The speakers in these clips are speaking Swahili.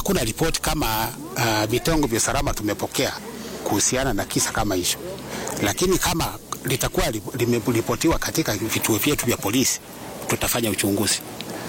hakuna ripoti kama vitengo vya usalama tumepokea kuhusiana na kisa kama hicho, lakini kama litakuwa limeripotiwa katika vituo vyetu vya polisi tutafanya uchunguzi.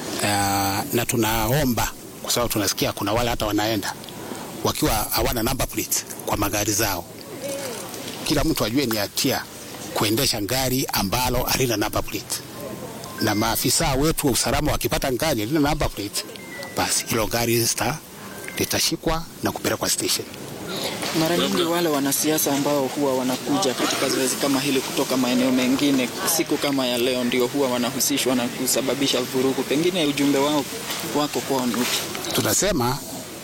Na tunaomba, kwa sababu tunasikia kuna wale hata wanaenda wakiwa hawana number plate kwa magari zao. Kila mtu ajue ni hatia kuendesha gari ambalo halina number plate, na maafisa wetu wa usalama wakipata gari halina number plate, basi hilo gari litashikwa na kupelekwa station. Mara nyingi wale wanasiasa ambao huwa wanakuja katika zoezi kama hili kutoka maeneo mengine siku kama ya leo ndio huwa wanahusishwa na kusababisha vurugu. Pengine ujumbe wako kwao ni upi? Tunasema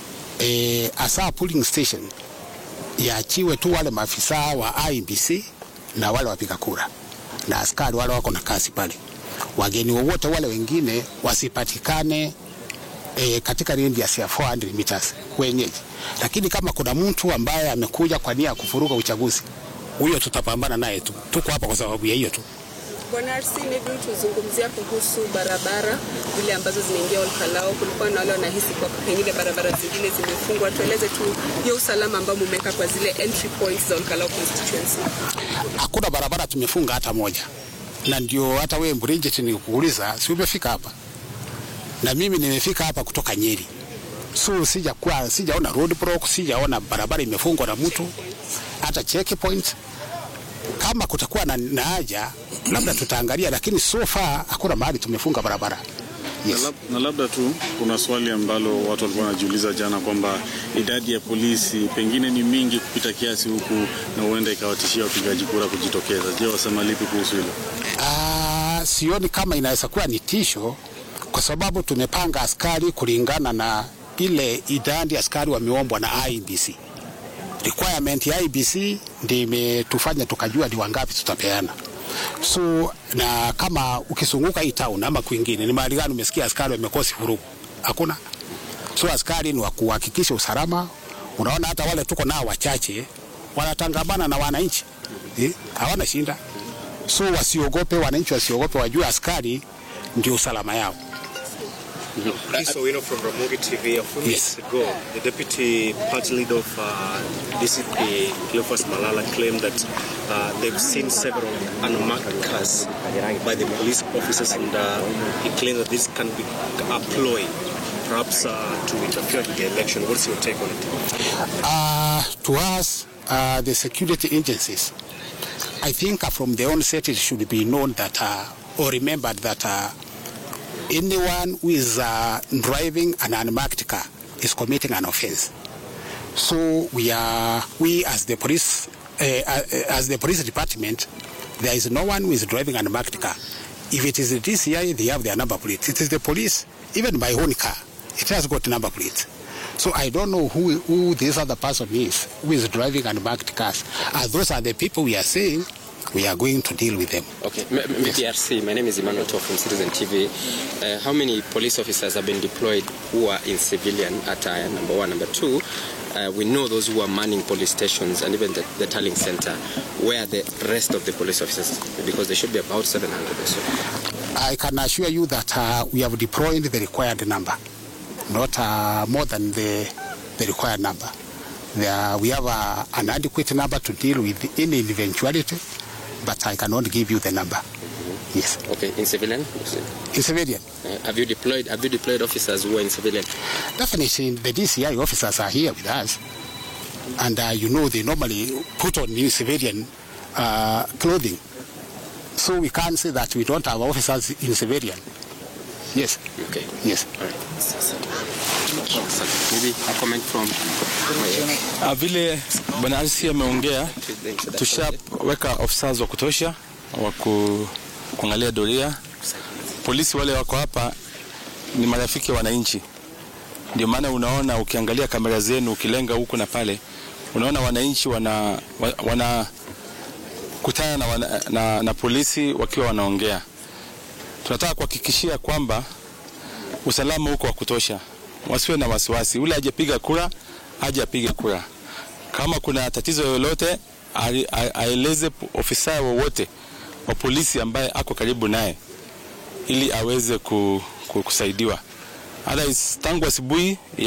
asa polling station yaachiwe tu wale maafisa wa IEBC na wale wapiga kura na askari wale wako na kazi pale. Wageni wowote wale wengine wasipatikane katika radius ya 400 meters wenyeji. Lakini kama kuna mtu ambaye amekuja kwa nia ya kufuruga uchaguzi, huyo tutapambana naye tu. Tuko hapa kwa sababu ya hiyo tu. Bwana RC, maybe tuzungumzia kuhusu barabara zile ambazo zinaingia Olkalao. Kulikuwa na wale wanahisi kwa pengine barabara zingine zimefungwa. Tueleze tu hiyo usalama ambao mmeweka kwa zile entry points za Olkalao constituency. Hakuna barabara tumefunga hata moja. Na ndio hata wewe Bridget nikuuliza, si umefika hapa? Na mimi nimefika hapa kutoka Nyeri. So sijaona road block, sijaona barabara imefungwa na mtu, hata checkpoint. Kama kutakuwa na haja labda tutaangalia, lakini so far hakuna mahali tumefunga barabara. Yes. Na labda tu kuna swali ambalo watu walikuwa wanajiuliza jana kwamba idadi ya polisi pengine ni mingi kupita kiasi huku na huenda ikawatishia wapigaji kura kujitokeza. Je, wasema lipi kuhusu hilo? Sioni kama inaweza kuwa ni tisho, kwa sababu tumepanga askari kulingana na ile idadi askari wameombwa na IEBC. Requirement ya IEBC ndio imetufanya tukajua ni wangapi tutapeana. So na kama ukizunguka hii town ama kwingine, ni mahali gani umesikia askari wamekosi vurugu? Hakuna. So askari ni wa kuhakikisha usalama. Unaona hata wale tuko nao wachache wanatangamana na wananchi. Hawana shinda. So wasiogope, wananchi wasiogope, wajue askari ndio usalama yao. So we know from Ramogi TV a few minutes ago, the deputy party leader of DCP, Cleophas Malala, claimed that they've seen several unmarked cars by the police officers, and he claimed that this can be a ploy, perhaps to interfere with the election. What's your take on it? To us, the security agencies, I think from the onset it should be known that, or remembered that anyone who is driving an unmarked car is committing an offense. So we as the police department, there is no one who is driving an unmarked car. If it is the DCI, they have their number plate. It is the police, even my own car, it has got number plate. So I don't know who this other person is who is driving unmarked cars. Those are the people we are saying we are going to deal with them. Okay, MPRC, my name is Emmanuel Toh from Citizen TV. How many police officers have been deployed who are in civilian at number one? Number two, we know those who are manning police stations and even the tallying center. Where are the rest of the police officers? Because there should be about 700 or so. I can assure you that we have deployed the required number, not more than the required number. We have an adequate number to deal with any eventuality, but I cannot give you the number. Yes. Okay. In civilian? In civilian. Have you deployed officers who are in civilian? Definitely, the DCI officers are here with us, and they normally put on new civilian clothing. So we can't say that we don't have officers in civilian. Yes. Okay. Yes. All right. Maybe a comment from vile Bwana RC ameongea, tushaweka officers wa kutosha wa kuangalia doria. Polisi wale wako hapa ni marafiki wa wananchi. Ndio maana unaona ukiangalia kamera zenu ukilenga huko na pale, unaona wananchi wana kutana na polisi wakiwa wanaongea. Tunataka kuhakikishia kwamba usalama uko wa kutosha. Wasiwe na wasiwasi. Ule hajapiga kura, hajapiga kura. Kama kuna tatizo lolote, aeleze ofisa wowote wa polisi ambaye ako karibu naye ili aweze kusaidiwa. Otherwise, tangu asubuhi